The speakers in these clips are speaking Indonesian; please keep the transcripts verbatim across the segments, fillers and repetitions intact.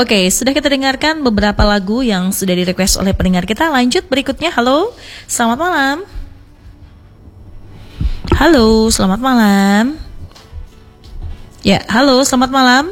Oke, sudah kita dengarkan beberapa lagu yang sudah di-request oleh pendengar kita. Lanjut berikutnya. Halo, selamat malam. Halo, selamat malam. Ya, halo, selamat malam.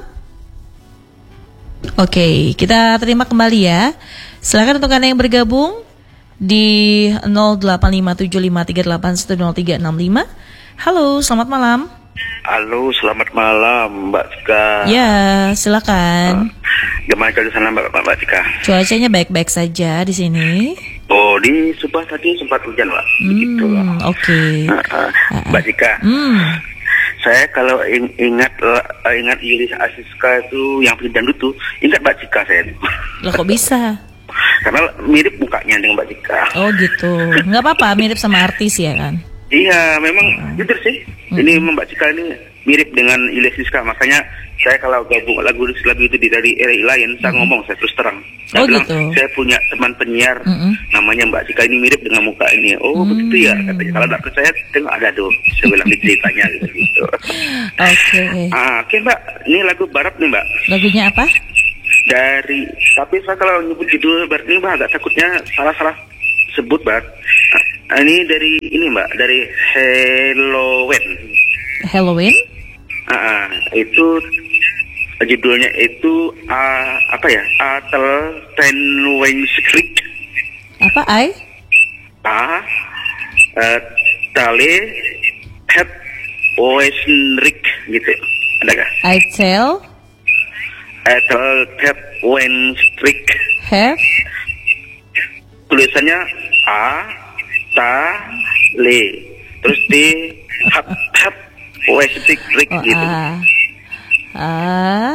Oke, kita terima kembali ya. Silakan untuk Anda yang bergabung di nol delapan lima tujuh lima tiga delapan satu nol tiga enam lima. Halo, selamat malam. Halo, selamat malam Mbak Cika. Ya, silakan. Uh, gimana kalau sana Mbak, Mbak Cika? Cuacanya baik-baik saja di sini. Oh, di Subang tadi sempat hujan Mbak. Hmm, Begitu. Oke. Okay. Uh, uh, uh, Mbak Cika. Hmm. Saya kalau ing- ingat uh, ingat Yulis Asiska itu yang pindah itu, ingat Mbak Cika saya. Loh kok bisa? Karena mirip mukanya dengan Mbak Cika. Oh gitu. Nggak apa-apa, mirip sama artis ya kan? Iya, memang hmm. jujur sih. Hmm. Ini Mbak Cika ini mirip dengan Yulis Asiska. Makanya saya kalau gabung lagu-lagu itu di dari era lain, saya hmm. ngomong, saya terus terang. Saya oh bilang, gitu. Saya punya teman penyiar, hmm. namanya Mbak Cika ini mirip dengan muka ini. Oh hmm. begitu ya, katanya. Kalau tidak percaya, tengok ada tuh. Saya bilang di ceritanya gitu. Oke. Okay. Ah, Oke okay, Mbak, ini lagu barat nih Mbak. Lagunya apa? Dari, tapi saya kalau nyebut judul barat ini Mbak agak takutnya salah-salah sebut Mbak. Ah, ini dari ini Mbak, dari Halloween. Halloween? Ah, itu judulnya itu uh, apa ya? Atel Tenwing Street. Apa I? A uh, Tale Het Oesnrik gitu. Adakah? I tell Atel Het Oesnrik. Have Tulisannya A Ta Le. Terus di Hat Het Oesnrik oh, gitu. Ah. Ah.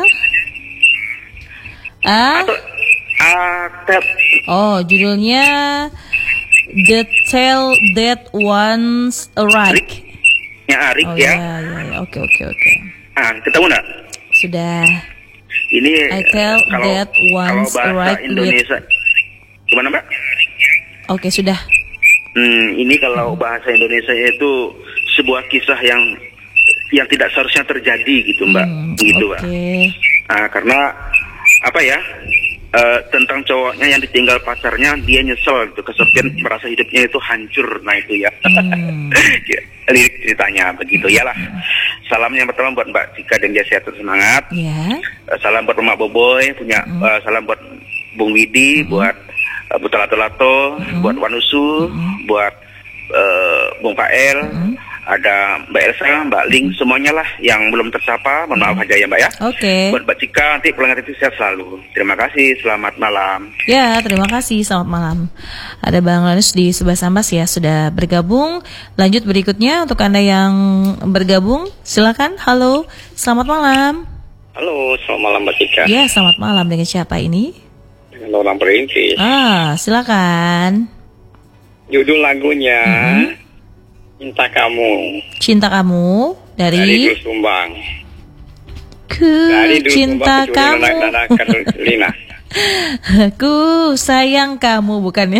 Ah. Atau Atep. Oh, judulnya The Tale That Once Arrived. Ya, Arik oh, ya. Ya, ya, ya. Oke, oke, oke. Ah, ketemu nggak? Sudah. Ini I tell kalau, that once kalau bahasa arrived Indonesia, with... gimana Mbak? Oke, sudah. Hmm, ini kalau bahasa Indonesia itu sebuah kisah yang yang tidak seharusnya terjadi gitu Mbak, Hmm, gitu Mbak. Okay. Ah, karena apa ya? Uh, tentang cowoknya yang ditinggal pacarnya, dia nyesel gitu, kesepian, merasa hidupnya itu hancur, nah itu ya. Hmm. Lirik ceritanya begitu ya lah. Salam yang pertama buat Mbak Cika dan dia sehat dan semangat. Yeah. Uh, salam buat Mak Boboy, punya hmm. uh, salam buat Bung Widi, hmm. buat uh, Butalato-Lato, hmm. buat Wanusu, hmm. buat uh, Bung Pael. Hmm. Ada Mbak Elsa, Mbak Ling, semuanya lah yang belum tersapa, mohon maaf aja ya Mbak ya. Oke. Okay. Buat Mbak Cika, nanti pulang itu sehat selalu. Terima kasih, selamat malam. Ya, terima kasih, selamat malam. Ada Bang Lanus di sebelah Sambas ya, sudah bergabung. Lanjut berikutnya untuk Anda yang bergabung, silakan. Halo, selamat malam. Halo, selamat malam Mbak Cika. Ya, selamat malam. Dengan siapa ini? Dengan orang Perintis. Ah, silakan. Judul lagunya... Mm-hmm. Cinta Kamu. Cinta Kamu dari Dari Dul Sumbang. Ku dari Dul cinta Sumbang, kamu. Ku sayang kamu bukannya.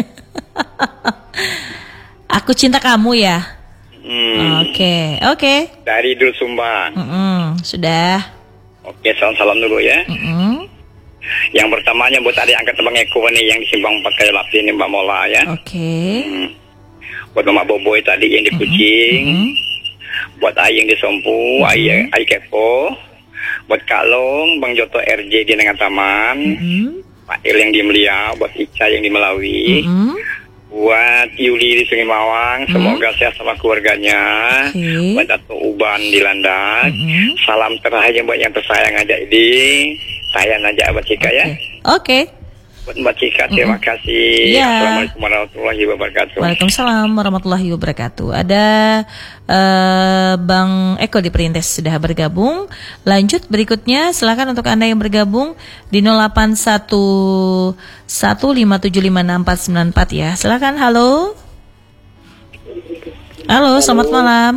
Aku cinta kamu ya. Oke, hmm. oke. Okay, okay. Dari Dul Sumbang. Mm-mm, sudah. Oke, salam-salam dulu ya. Mm-mm. Yang pertamanya buat adik angkat Bang Eko nih yang di Simpang pakai lapis ini Mbak Mola ya. Oke. Okay. Hmm. Buat Mama Boboy tadi yang di Kucing, mm-hmm. buat Aying di Sompu, mm-hmm. Aying Ay Kepo, buat Kak Long, Bang Joto R J di Nengan Taman, mm-hmm. Pak Il yang di Melia, buat Ica yang di Melawi, mm-hmm. buat Yuli di Sungai Mawang, mm-hmm. semoga sehat sama keluarganya, okay. buat Dato Uban di Landak, mm-hmm. salam terakhir buat yang tersayang aja ini, sayang aja Mbak Cika okay. ya. Oke. Okay. Buat Mbak Cika, terima mm-hmm. kasih. Yeah. Assalamualaikum warahmatullahi wabarakatuh. Waalaikumsalam warahmatullahi wabarakatuh. Ada uh, Bang Eko di Perintis sudah bergabung. Lanjut berikutnya, silakan untuk Anda yang bergabung di nol delapan satu satu lima tujuh lima enam empat sembilan empat ya. Silakan, halo. Halo, selamat malam.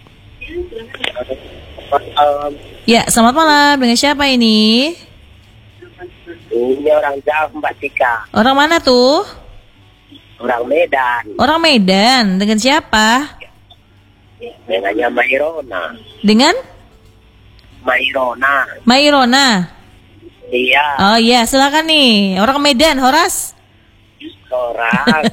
Ya, selamat malam. Dengan siapa ini? Ini orang jauh Mbak Cika. Orang mana tuh? Orang Medan. Orang Medan. Dengan siapa? Dengannya Mairona. Dengan? Mairona. Mairona. Iya. Oh iya, silakan nih. Orang Medan, Horas. Orang.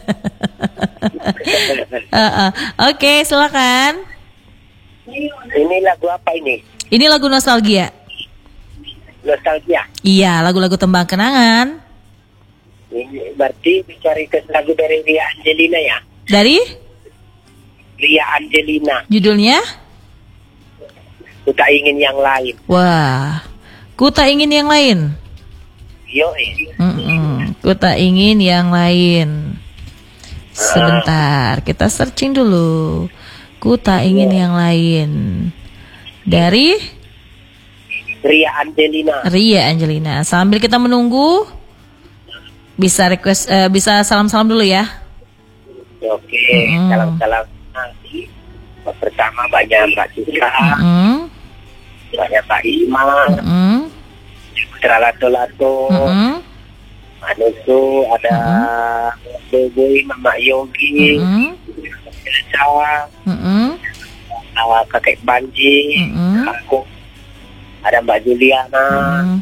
Uh, uh. Oke, silakan. Ini lagu apa ini? Ini lagu nostalgia. Nostalgia. Iya, lagu-lagu tembang kenangan. Ini berarti dicari ke lagu dari Ria Angelina ya? Dari Ria Angelina. judulnya? Ku tak ingin yang lain. Wah, ku tak ingin yang lain. Yo, eh. Mm-mm. Ku tak ingin yang lain. Sebentar, kita searching dulu. Ku tak ingin yang lain. Dari Ria Angelina. Ria Angelina. Sambil kita menunggu, bisa request, eh, bisa salam-salam dulu ya. Oke, Mm-mm. salam-salam. Nanti pertama banyak Mbak Cika, Mm-mm. banyak Pak Isma, Mm-mm. Putra Lato-Lato, Mm-mm. Manusu, ada Boboy, Mama Yogi, Mm-mm. Elsa, Mm-mm. uh, Kakek Banji, Mm-mm. aku, ada Mbak Juliana, Mm-mm.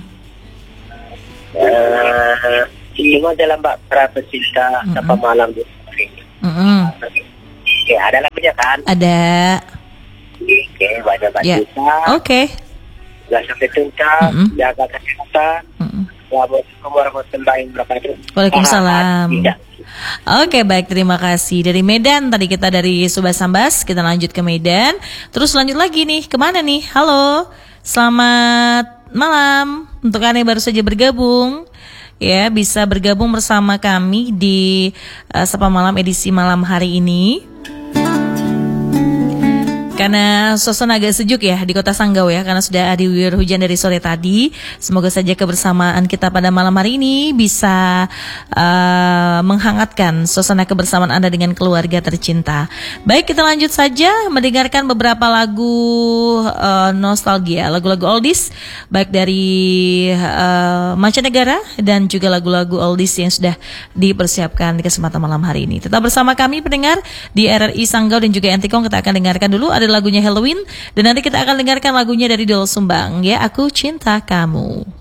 uh, semua dalam Mbak para pecinta Mm-mm. Sapa Malam. Mm-mm. Ya, ada lagunya kan? Ada. Oke, banyak Mbak Ya. Cika. Oke. Gak sampai tuntas, Mm-mm. jaga kesehatan. Mm-mm. Wassalamualaikum warahmatullahi wabarakatuh. Waalaikumsalam. Ah, tidak. Oke, baik, terima kasih. Dari Medan, tadi kita dari Subas Sambas, kita lanjut ke Medan. Terus lanjut lagi nih, kemana nih? Halo, selamat malam. Untuk Anda yang baru saja bergabung, ya bisa bergabung bersama kami di uh, Sapa Malam edisi malam hari ini. Karena suasana agak sejuk ya di Kota Sanggau ya, karena sudah diguyur hujan dari sore tadi. Semoga saja kebersamaan kita pada malam hari ini bisa uh, menghangatkan suasana kebersamaan Anda dengan keluarga tercinta. Baik, kita lanjut saja mendengarkan beberapa lagu uh, nostalgia, lagu-lagu oldies, baik dari uh, mancanegara dan juga lagu-lagu oldies yang sudah dipersiapkan di kesempatan malam hari ini. Tetap bersama kami pendengar di R R I Sanggau dan juga Antikong. Kita akan dengarkan dulu ada lagunya Halloween dan nanti kita akan dengarkan lagunya dari Doel Sumbang ya, Aku Cinta Kamu.